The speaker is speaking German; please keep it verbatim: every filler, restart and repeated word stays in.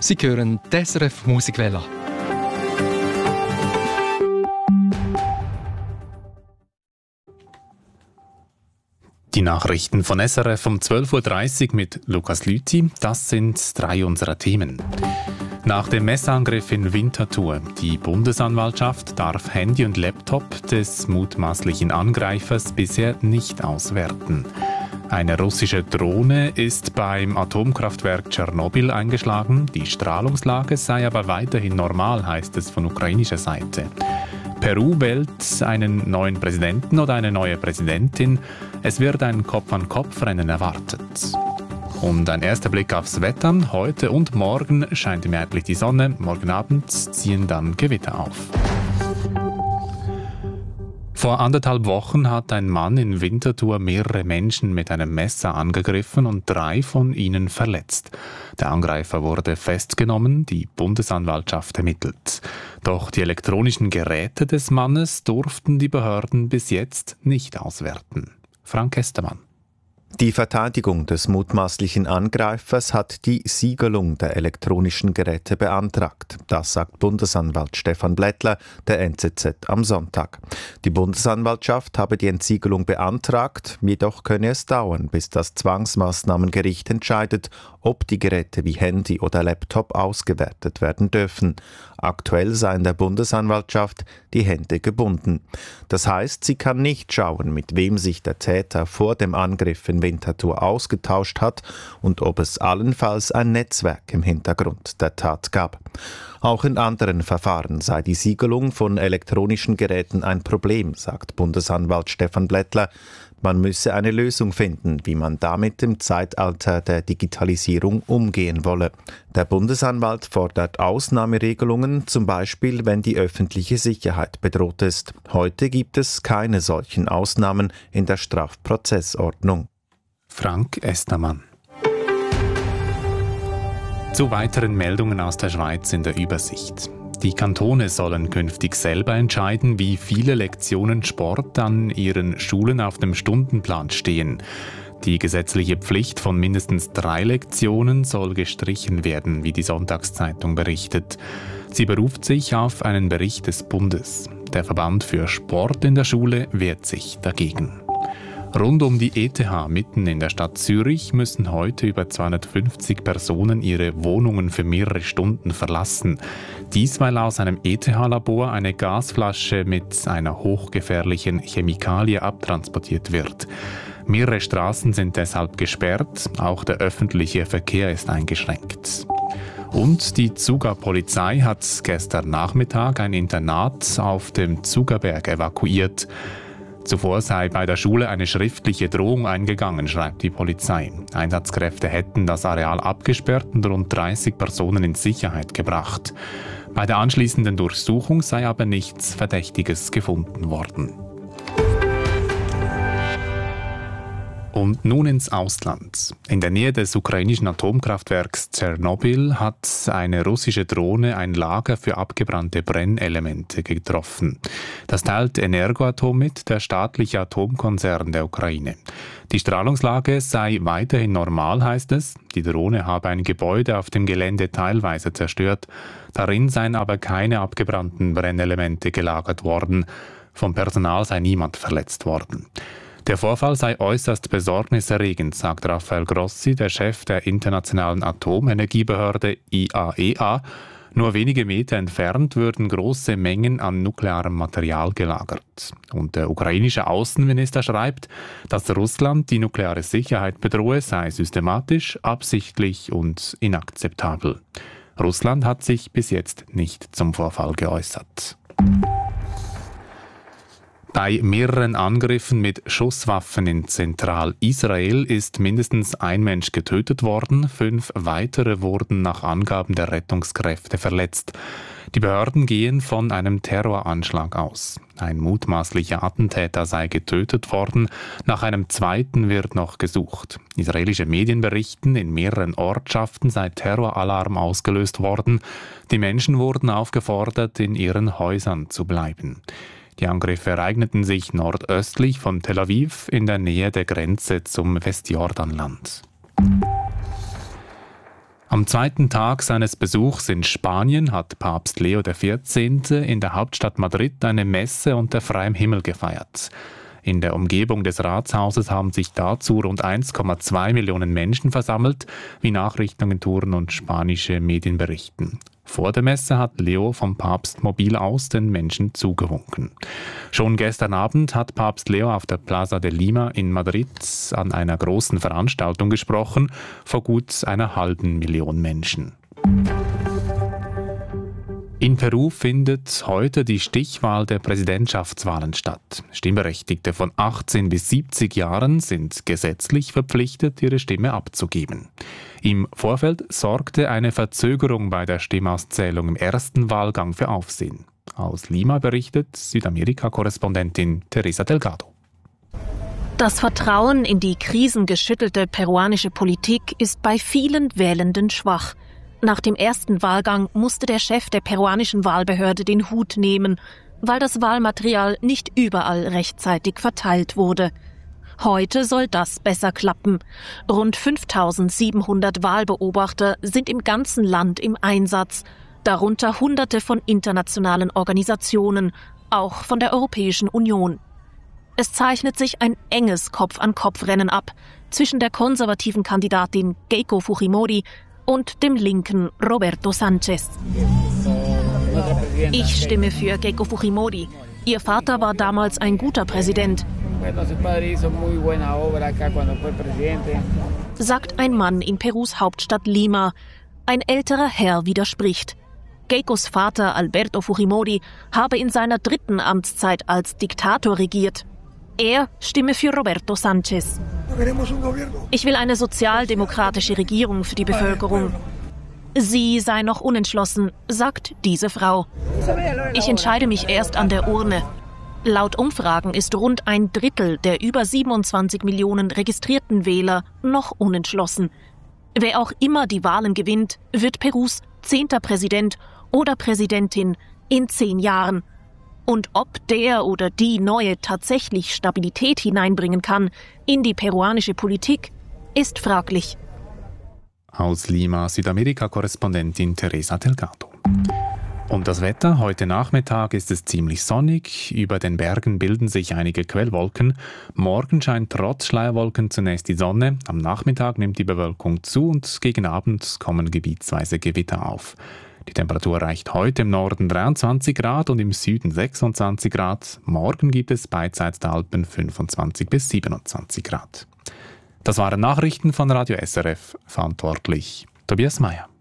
Sie hören die S R F Musikwelle. Die Nachrichten von S R F um zwölf Uhr dreißig mit Lukas Lüthi. Das sind drei unserer Themen. Nach dem Messerangriff in Winterthur. Die Bundesanwaltschaft darf Handy und Laptop des mutmaßlichen Angreifers bisher nicht auswerten. Eine russische Drohne ist beim Atomkraftwerk Tschernobyl eingeschlagen. Die Strahlungslage sei aber weiterhin normal, heißt es von ukrainischer Seite. Peru wählt einen neuen Präsidenten oder eine neue Präsidentin. Es wird ein Kopf-an-Kopf-Rennen erwartet. Und ein erster Blick aufs Wetter. Heute und morgen scheint mehrheitlich die Sonne. Morgen Abend ziehen dann Gewitter auf. Vor anderthalb Wochen hat ein Mann in Winterthur mehrere Menschen mit einem Messer angegriffen und drei von ihnen verletzt. Der Angreifer wurde festgenommen, die Bundesanwaltschaft ermittelt. Doch die elektronischen Geräte des Mannes durften die Behörden bis jetzt nicht auswerten. Frank Estermann. Die Verteidigung des mutmaßlichen Angreifers hat die Siegelung der elektronischen Geräte beantragt. Das sagt Bundesanwalt Stefan Blättler der N Z Z am Sonntag. Die Bundesanwaltschaft habe die Entsiegelung beantragt, jedoch könne es dauern, bis das Zwangsmaßnahmengericht entscheidet, ob die Geräte wie Handy oder Laptop ausgewertet werden dürfen. Aktuell seien der Bundesanwaltschaft die Hände gebunden. Das heißt, sie kann nicht schauen, mit wem sich der Täter vor dem Angriff in Winterthur ausgetauscht hat und ob es allenfalls ein Netzwerk im Hintergrund der Tat gab. Auch in anderen Verfahren sei die Siegelung von elektronischen Geräten ein Problem, sagt Bundesanwalt Stefan Blättler. Man müsse eine Lösung finden, wie man damit im Zeitalter der Digitalisierung umgehen wolle. Der Bundesanwalt fordert Ausnahmeregelungen, zum Beispiel, wenn die öffentliche Sicherheit bedroht ist. Heute gibt es keine solchen Ausnahmen in der Strafprozessordnung. Frank Estermann. Zu weiteren Meldungen aus der Schweiz in der Übersicht. Die Kantone sollen künftig selber entscheiden, wie viele Lektionen Sport an ihren Schulen auf dem Stundenplan stehen. Die gesetzliche Pflicht von mindestens drei Lektionen soll gestrichen werden, wie die Sonntagszeitung berichtet. Sie beruft sich auf einen Bericht des Bundes. Der Verband für Sport in der Schule wehrt sich dagegen. Rund um die E T H mitten in der Stadt Zürich müssen heute über zweihundertfünfzig Personen ihre Wohnungen für mehrere Stunden verlassen. Dies, weil aus einem E T H-Labor eine Gasflasche mit einer hochgefährlichen Chemikalie abtransportiert wird. Mehrere Straßen sind deshalb gesperrt, auch der öffentliche Verkehr ist eingeschränkt. Und die Zuger Polizei hat gestern Nachmittag ein Internat auf dem Zugerberg evakuiert. Zuvor sei bei der Schule eine schriftliche Drohung eingegangen, schreibt die Polizei. Einsatzkräfte hätten das Areal abgesperrt und rund dreißig Personen in Sicherheit gebracht. Bei der anschließenden Durchsuchung sei aber nichts Verdächtiges gefunden worden. Und nun ins Ausland. In der Nähe des ukrainischen Atomkraftwerks Tschernobyl hat eine russische Drohne ein Lager für abgebrannte Brennelemente getroffen. Das teilt Energoatom mit, der staatliche Atomkonzern der Ukraine. Die Strahlungslage sei weiterhin normal, heißt es. Die Drohne habe ein Gebäude auf dem Gelände teilweise zerstört. Darin seien aber keine abgebrannten Brennelemente gelagert worden. Vom Personal sei niemand verletzt worden. Der Vorfall sei äußerst besorgniserregend, sagt Rafael Grossi, der Chef der Internationalen Atomenergiebehörde I A E A. Nur wenige Meter entfernt würden große Mengen an nuklearem Material gelagert. Und der ukrainische Außenminister schreibt, dass Russland die nukleare Sicherheit bedrohe, sei systematisch, absichtlich und inakzeptabel. Russland hat sich bis jetzt nicht zum Vorfall geäußert. Bei mehreren Angriffen mit Schusswaffen in Zentralisrael ist mindestens ein Mensch getötet worden, fünf weitere wurden nach Angaben der Rettungskräfte verletzt. Die Behörden gehen von einem Terroranschlag aus. Ein mutmaßlicher Attentäter sei getötet worden, nach einem zweiten wird noch gesucht. Israelische Medien berichten, in mehreren Ortschaften sei Terroralarm ausgelöst worden. Die Menschen wurden aufgefordert, in ihren Häusern zu bleiben. Die Angriffe ereigneten sich nordöstlich von Tel Aviv in der Nähe der Grenze zum Westjordanland. Am zweiten Tag seines Besuchs in Spanien hat Papst Leo der vierzehnte. in der Hauptstadt Madrid eine Messe unter freiem Himmel gefeiert. In der Umgebung des Ratshauses haben sich dazu rund eins Komma zwei Millionen Menschen versammelt, wie Nachrichtenagenturen und spanische Medien berichten. Vor der Messe hat Leo vom Papst mobil aus den Menschen zugewunken. Schon gestern Abend hat Papst Leo auf der Plaza de Lima in Madrid an einer großen Veranstaltung gesprochen, vor gut einer halben Million Menschen. In Peru findet heute die Stichwahl der Präsidentschaftswahlen statt. Stimmberechtigte von achtzehn bis siebzig Jahren sind gesetzlich verpflichtet, ihre Stimme abzugeben. Im Vorfeld sorgte eine Verzögerung bei der Stimmauszählung im ersten Wahlgang für Aufsehen. Aus Lima berichtet Südamerika-Korrespondentin Teresa Delgado. Das Vertrauen in die krisengeschüttelte peruanische Politik ist bei vielen Wählenden schwach. Nach dem ersten Wahlgang musste der Chef der peruanischen Wahlbehörde den Hut nehmen, weil das Wahlmaterial nicht überall rechtzeitig verteilt wurde. Heute soll das besser klappen. Rund fünftausendsiebenhundert Wahlbeobachter sind im ganzen Land im Einsatz, darunter Hunderte von internationalen Organisationen, auch von der Europäischen Union. Es zeichnet sich ein enges Kopf-an-Kopf-Rennen ab zwischen der konservativen Kandidatin Keiko Fujimori und dem linken Roberto Sánchez. Ich stimme für Keiko Fujimori. Ihr Vater war damals ein guter Präsident, sagt ein Mann in Perus Hauptstadt Lima. Ein älterer Herr widerspricht. Keikos Vater Alberto Fujimori habe in seiner dritten Amtszeit als Diktator regiert. Er stimme für Roberto Sánchez. Ich will eine sozialdemokratische Regierung für die Bevölkerung. Sie sei noch unentschlossen, sagt diese Frau. Ich entscheide mich erst an der Urne. Laut Umfragen ist rund ein Drittel der über siebenundzwanzig Millionen registrierten Wähler noch unentschlossen. Wer auch immer die Wahlen gewinnt, wird Perus zehnter Präsident oder Präsidentin in zehn Jahren. Und ob der oder die Neue tatsächlich Stabilität hineinbringen kann in die peruanische Politik, ist fraglich. Aus Lima Südamerika-Korrespondentin Teresa Delgado. Und das Wetter? Heute Nachmittag ist es ziemlich sonnig. Über den Bergen bilden sich einige Quellwolken. Morgen scheint trotz Schleierwolken zunächst die Sonne. Am Nachmittag nimmt die Bewölkung zu und gegen Abend kommen gebietsweise Gewitter auf. Die Temperatur erreicht heute im Norden dreiundzwanzig Grad und im Süden sechsundzwanzig Grad. Morgen gibt es beidseits der Alpen fünfundzwanzig bis siebenundzwanzig Grad. Das waren Nachrichten von Radio S R F. Verantwortlich Tobias Meyer.